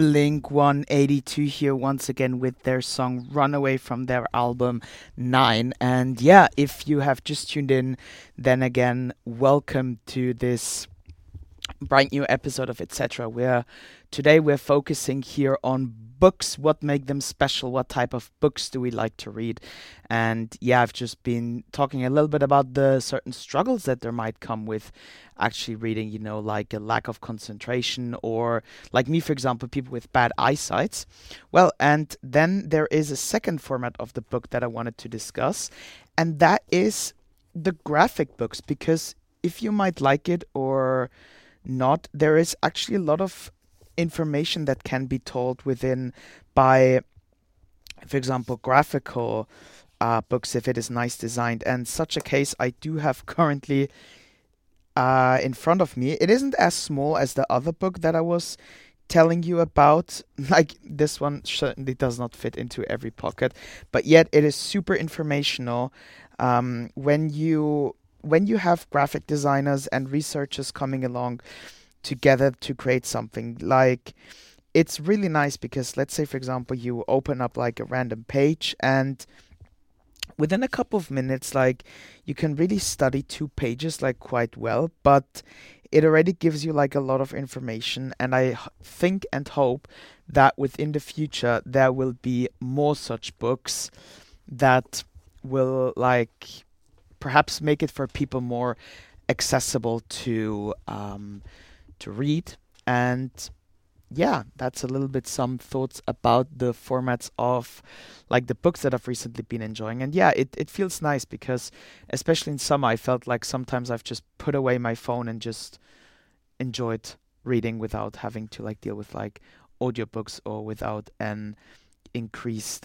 Blink 182 here once again with their song Runaway from their album 9. And yeah, if you have just tuned in, then again, welcome to this brand new episode of Etc. Where today we're focusing here on books, what make them special, what type of books do we like to read. And yeah, I've just been talking a little bit about the certain struggles that there might come with actually reading, like a lack of concentration, or like me, for example, people with bad eyesight. Well, and then there is a second format of the book that I wanted to discuss, and that is the graphic books, because if you might like it or not, there is actually a lot of information that can be told within by, for example, graphical books if it is nice designed. And such a case I do have currently in front of me. It isn't as small as the other book that I was telling you about. Like, this one certainly does not fit into every pocket, but yet it is super informational. When you have graphic designers and researchers coming along together to create something, like, it's really nice because, let's say, for example, you open up like a random page, and within a couple of minutes, like, you can really study 2 pages like quite well, but it already gives you like a lot of information. And I think and hope that within the future there will be more such books that will, like, perhaps make it for people more accessible to read. And yeah, that's a little bit some thoughts about the formats of like the books that I've recently been enjoying. And yeah, it feels nice because especially in summer, I felt like sometimes I've just put away my phone and just enjoyed reading without having to like deal with like audiobooks or without an increased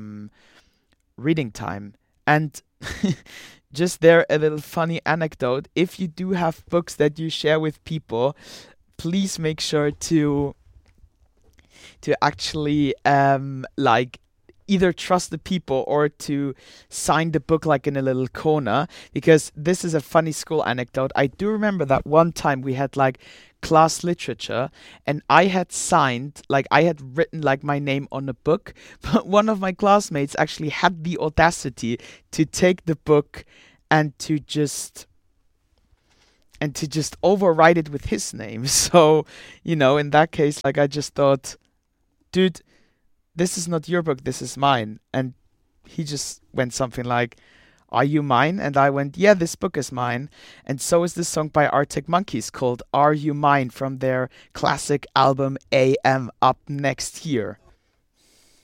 reading time. And just there, a little funny anecdote. If you do have books that you share with people, please make sure to actually like either trust the people or to sign the book like in a little corner, because this is a funny school anecdote. I do remember that one time we had like class literature, and I had written like my name on a book, but one of my classmates actually had the audacity to take the book and to just overwrite it with his name. So, in that case, like, I just thought, dude, this is not your book, this is mine. And he just went something like, "Are you mine?" And I went, "Yeah, this book is mine." And so is this song by Arctic Monkeys called "Are You Mine" from their classic album AM, up next here.